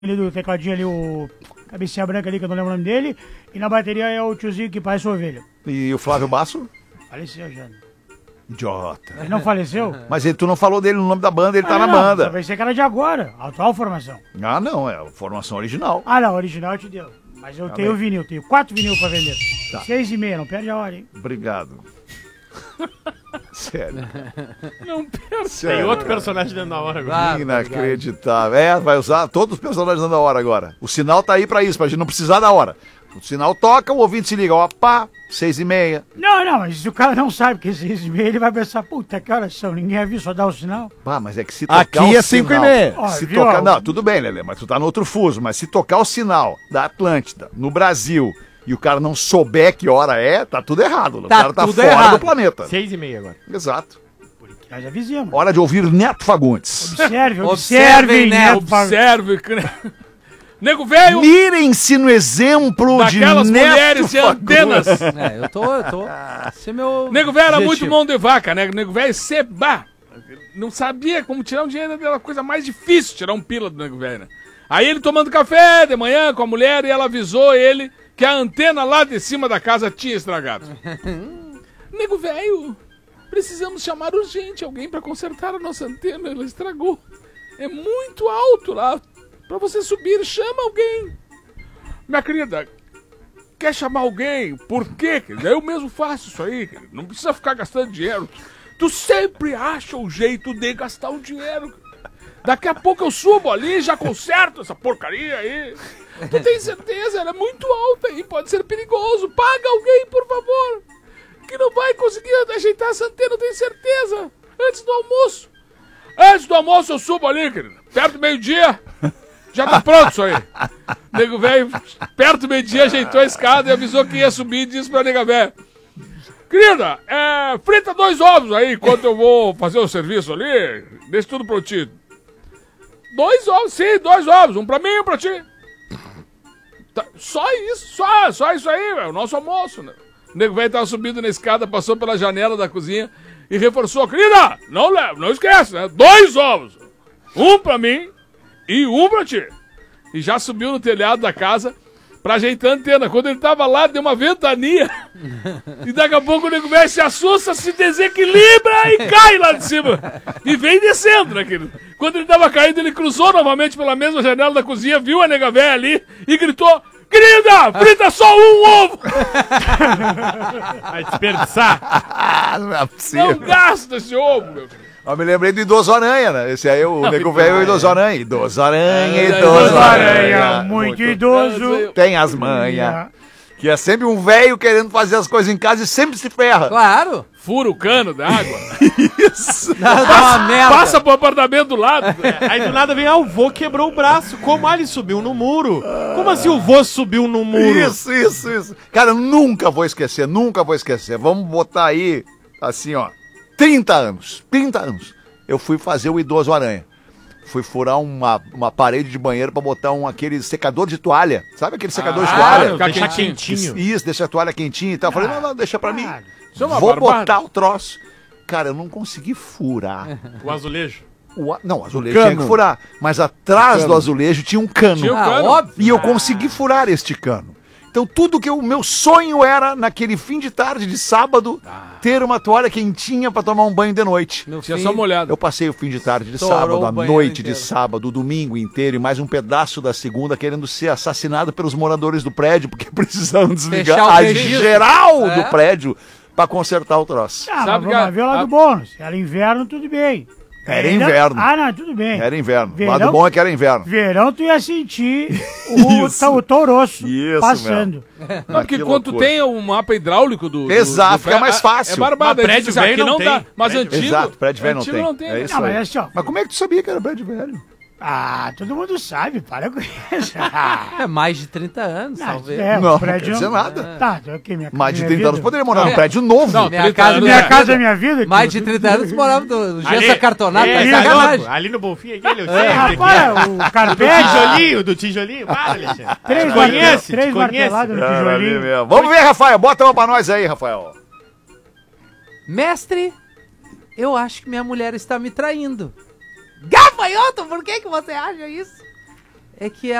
ali do tecladinho ali, o cabecinha branca ali, que eu não lembro o nome dele. E na bateria é o tiozinho que parece ovelha. E o Flávio Basso? Faleceu já. Idiota. Ele não faleceu? Mas tu não falou dele no nome da banda, ele tá na Não, banda. eu pensei que era de agora, a atual formação. Ah, não, é a formação original. Ah, não, original eu te deu. Mas eu tenho vinil, tenho 4 vinil pra vender. Tá. 6,5, não perde a hora, hein? Obrigado. Sério. Não perco. Sério. Tem outro personagem dentro da hora agora. Inacreditável. É, vai usar todos os personagens da hora agora. O sinal tá aí pra isso, pra gente não precisar da hora. O sinal toca, o ouvinte se liga, ó, pá, 6h30. Não, mas se o cara não sabe que é 6,5, ele vai pensar, puta, que horas são? Ninguém avisa, só dá o sinal. Pá, mas é que se tocar Aqui o é sinal... 5h30. Ó, Se viu, tocar... ó, Não, tudo bem, Lelê, mas tu tá no outro fuso. Mas se tocar o sinal da Atlântida no Brasil e o cara não souber que hora é, tá tudo errado. O Tá cara tá tudo fora errado. do planeta. 6h30 agora. Exato. Nós avisamos. Hora de ouvir Neto Fagundes. Observem, Observem, né? Observe. Nego velho Mirem-se no exemplo daquelas de Neto mulheres e Fagundes. antenas. Eu tô. Esse é meu. Nego velho era muito objetivo. mão de vaca, né? Nego velho seba. Não sabia como tirar um dinheiro, era a coisa mais difícil, tirar um pila do nego velho, né? Aí ele tomando café de manhã com a mulher e ela avisou ele que a antena lá de cima da casa tinha estragado. Nego velho, precisamos chamar urgente alguém pra consertar a nossa antena, ela estragou. É muito alto lá. Pra você subir, chama alguém. Minha querida, quer chamar alguém? Por quê? Querida? Eu mesmo faço isso aí. Querida. Não precisa ficar gastando dinheiro. Tu sempre acha um jeito de gastar o dinheiro. Daqui a pouco eu subo ali e já conserto essa porcaria aí. Tu tem certeza? Ela é muito alta aí, pode ser perigoso. Paga alguém, por favor. Que não vai conseguir ajeitar essa antena, eu tenho certeza. Antes do almoço. Antes do almoço eu subo ali, querida. Perto do meio-dia. Já tá pronto isso aí. Nego velho, perto do meio-dia, ajeitou a escada e avisou que ia subir e disse pra nega velha: querida, frita 2 ovos aí enquanto eu vou fazer o serviço ali. Deixa tudo prontinho. 2 ovos, sim, 2 ovos. Um pra mim e um pra ti. Tá, só isso, só isso aí, velho. O nosso almoço, né? O nego velho tava subindo na escada, passou pela janela da cozinha e reforçou: querida, não esquece, né? 2 ovos. Um pra mim e um pra ti. E já subiu no telhado da casa pra ajeitar a antena. Quando ele tava lá, deu uma ventania. E daqui a pouco o nego velho se assusta, se desequilibra e cai lá de cima. E vem descendo, né, querido? Quando ele tava caindo, ele cruzou novamente pela mesma janela da cozinha, viu a nega velha ali e gritou: querida, frita só um ovo! Vai desperdiçar. Não é possível. Não gasta esse ovo, meu filho. Eu me lembrei do Idoso Aranha, né? Esse aí é o Nego Velho e o Idoso Aranha. Idoso Aranha, Idoso Aranha. Muito idoso. Tem as manhas. Que é sempre um velho querendo fazer as coisas em casa e sempre se ferra. Claro. Fura o cano da água. Isso. Dá uma merda. Passa pro apartamento do lado. Aí do nada vem, o vô quebrou o braço. Como ele subiu no muro? Como assim o vô subiu no muro? Isso. Cara, eu nunca vou esquecer. Vamos botar aí, assim, ó, 30 anos. Eu fui fazer o Idoso Aranha. Fui furar uma parede de banheiro pra botar aquele secador de toalha. Sabe aquele secador de toalha? ficar Deixar quentinho. quentinho. Isso, deixa a toalha quentinha e tal. Eu falei, não, deixa pra mim. Isso é uma Vou barbada. botar o troço. Cara, eu não consegui furar. O azulejo. Não, o azulejo Cano. tinha que furar. Mas atrás do azulejo tinha um cano. Tinha um cano. Óbvio. E eu consegui furar este cano. Então tudo que o meu sonho era, naquele fim de tarde de sábado, ter uma toalha quentinha pra tomar um banho de noite. No Tinha fim, só molhado. Eu passei o fim de tarde de Estourou sábado, o a banheiro noite de inteiro. sábado, o domingo inteiro e mais um pedaço da segunda querendo ser assassinado pelos moradores do prédio, porque precisaram desligar Fechar o a registro. geral É. do prédio pra consertar o troço. Ah, Sabe mas que vamos ver o lado bônus. Era inverno, tudo bem. Era inverno. Ah, não, tudo bem. Era inverno. O Verão- lado bom é que era inverno. Verão, tu ia sentir Isso. o touroço Isso, passando. Não, porque Que quando tu loucura. tem o mapa hidráulico do Exato, do fica mais fácil. É barbada. Mas prédio Diz, aqui velho não não dá. tem. Mas Prédio- antigo. Exato, prédio velho não antigo tem. não tem. É né? isso Não, aí. mas assim, ó. Mas como é que tu sabia que era prédio velho? Ah, todo mundo sabe, para com isso. É mais de 30 anos, talvez. Não, o prédio não quer dizer nada. Tá, ok, minha casa. Mais de minha 30 anos vida. poderia morar num prédio novo. Não, Minha 30 casa- anos, Minha é. casa é minha vida. Mais de tio. 30 anos morava no gesso Ali- acartonado, tá ali- sacanagem. Ali no Bonfim, aquele, eu sei. É, aquele rapaz, o do carpete. tijolinho, do tijolinho. Para, Alexandre. Três Te conhece, três te conhece. marteladas no Cara, ali tijolinho. mesmo. Vamos ver, Rafael. Bota uma pra nós aí, Rafael. Mestre, eu acho que minha mulher está me traindo. Gafanhoto, por que você acha isso? é que